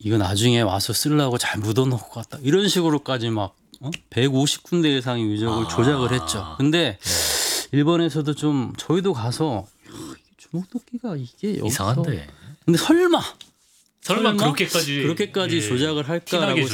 이거 나중에 와서 쓰려고 잘 묻어놓고 갔다 이런 식으로까지 막 150군데 이상의 유적을 조작을 했죠. 근데 일본에서도 좀 저희도 가서 주먹도끼가 이게 여기서 이상한데. 근데 설마 설마 그렇게까지 조작을 할까라고